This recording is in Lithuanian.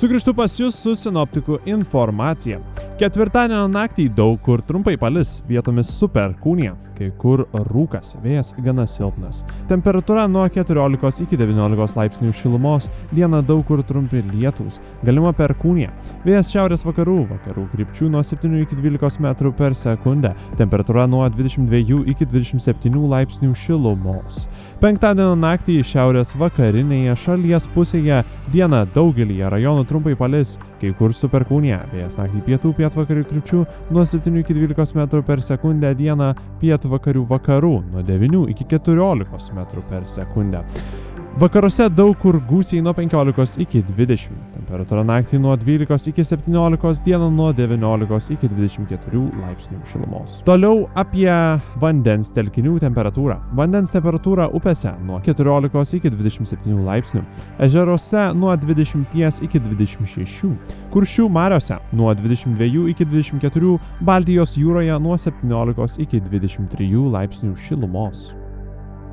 Sugrįžtu pas jūs su sinoptikų informacija. Ketvirtadienio naktį daug kur trumpai palis, vietomis super kūnija, kai kur rūkas, vėjas gana silpnas. Temperatūra nuo 14 iki 19 laipsnių šilumos, dieną daug kur trumpi lietūs, galima perkūnija. Vėjas šiaurės vakarų krypčių nuo 7 iki 12 metrų per sekundę, temperatūra nuo 22 iki 27 laipsnių šilumos. Penktadienio naktį šiaurės vakarinėje šalies pusėje dieną daugelyje rajonų trumpai palis, kai kur su perkūnija, vėjas naktį pietvakarių krypčių nuo 7 iki 12 metrų per sekundę, dieną pietvakarių vakarų nuo 9 iki 14 metrų per sekundę. Vakaruose daug kur gūsiai nuo 15 iki 20, temperatūra naktį nuo 12 iki 17, dieną nuo 19 iki 24 laipsnių šilumos. Toliau apie vandens telkinių temperatūrą. Vandens temperatūra upėse nuo 14 iki 27 laipsnių, ežeruose nuo 20 iki 26, Kuršių mariose nuo 22 iki 24, Baltijos jūroje nuo 17 iki 23 laipsnių šilumos.